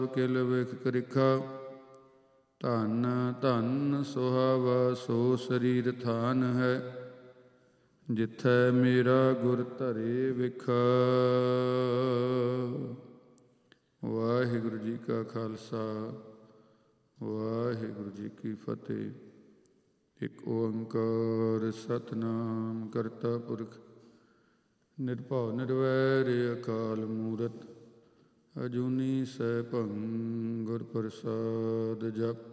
ਕਿਲ ਵਿਖ ਕਰਿਖਾ। ਧਨ ਧਨ ਸੁਹਾਵਾ ਸੋ ਸਰੀਰ ਥਾਨ ਹੈ। ਜਿਥੈ ਮੇਰਾ ਗੁਰ ਧਰੇ ਵਿਖਾ। ਵਾਹਿਗੁਰੂ ਜੀ ਕਾ ਖਾਲਸਾ ਵਾਹਿਗੁਰੂ ਜੀ ਕੀ ਫਤਿਹ। ਇਕ ਓੰਕਾਰ ਸਤਿਨਾਮ ਕਰਤਾ ਪੁਰਖ ਨਿਰਭਉ ਨਿਰਵੈਰ ਅਕਾਲ ਮੂਰਤਿ। ਅਜੂਨੀ ਸੈਭੰ ਗੁਰ ਪ੍ਰਸਾਦਿ ਜਪੁ।